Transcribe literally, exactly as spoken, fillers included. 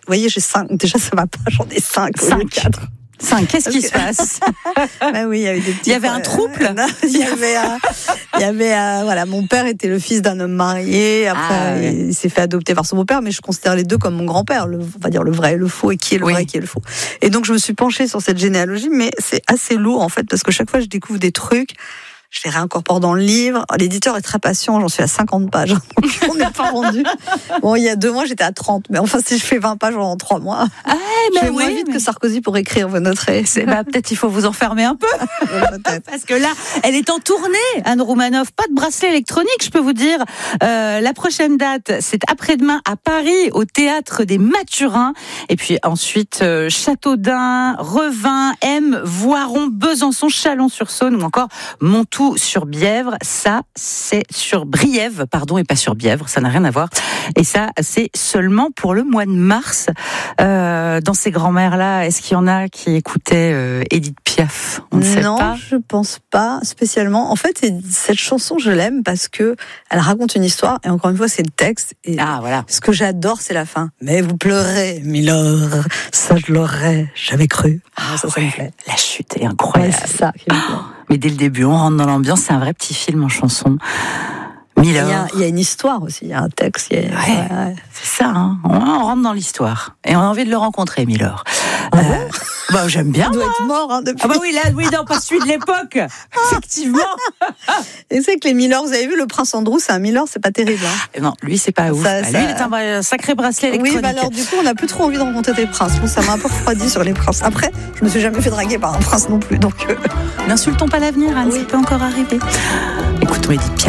voyez, j'ai cinq. Déjà, ça va pas, j'en ai cinq. Cinq. quatre. Cinq, qu'est-ce qui se passe? Bah oui, il y avait des petits. Il y avait un trouble. Euh, non, il y avait, un, il y avait, un, voilà, mon père était le fils d'un homme marié. Après, Ah, ouais. il s'est fait adopter par son beau-père, mais je considère les deux comme mon grand-père. Le, on va dire le vrai et le faux, et qui est le Oui. vrai, et qui est le faux. Et donc, je me suis penchée sur cette généalogie, mais c'est assez lourd en fait, parce que chaque fois, je découvre des trucs. Je les réincorpore dans le livre. L'éditeur est très patient, j'en suis à cinquante pages. Donc on n'est pas rendu. Bon, il y a deux mois, j'étais à trente. Mais enfin, si je fais vingt pages en trois mois, Ah, je mais vais moins oui, vite mais- que Sarkozy pour écrire, vous noterez. C'est- bah, peut-être il faut vous enfermer un peu. Peut-être. Parce que là, elle est en tournée, Anne Roumanoff. Pas de bracelet électronique, je peux vous dire. Euh, la prochaine date, c'est après-demain à Paris, au Théâtre des Mathurins. Et puis ensuite, euh, Châteaudun, Revin, M, Voiron, Besançon, Chalon-sur-Saône ou encore Montoux-sur-Bièvre. Ça, c'est sur Briève, pardon, et pas sur Bièvre. Ça n'a rien à voir. Et ça, c'est seulement pour le mois de mars. Euh, dans ces grands-mères-là, est-ce qu'il y en a qui écoutaient euh, Édith Piaf? On ne sait Non, pas. je pense pas spécialement. En fait, c'est- cette chanson, je l'aime parce que elle raconte une histoire. Et encore une fois, c'est le texte. Et Ah, voilà. ce que j'adore, c'est la fin. Mais vous pleurez, Milord. Ça, je l'aurais jamais cru. Ah, ça, ça me ouais. plaît. La chute est Ouais, incroyable. c'est ça qui me plaît. Mais dès le début, on rentre dans l'ambiance. C'est un vrai petit film en chanson. Il y, Milord. a, il y a une histoire aussi, il y a un texte. Il y a... Ouais. ouais, ouais. C'est ça, hein. on, on rentre dans l'histoire. Et on a envie de le rencontrer, Milord. Ah Euh, bon bah, j'aime bien. Il doit être mort hein, depuis. Ah bah oui, là, oui, non, pas celui de l'époque. Effectivement. Et c'est que les Milord, vous avez vu, le prince Andrew, c'est un Milord, c'est pas terrible. Hein. Et non, lui, c'est pas ouf. Ça- Bah, ça- Lui, il est un bra- un sacré bracelet électronique. Oui, bah alors du coup, on n'a plus trop envie de rencontrer des princes. Bon, ça m'a un peu refroidi sur les princes. Après, je me suis jamais fait draguer par un prince non plus, donc. euh, N'insultons pas l'avenir, Anne, Oui. ça peut encore arriver. Écoutons Édith Piaf.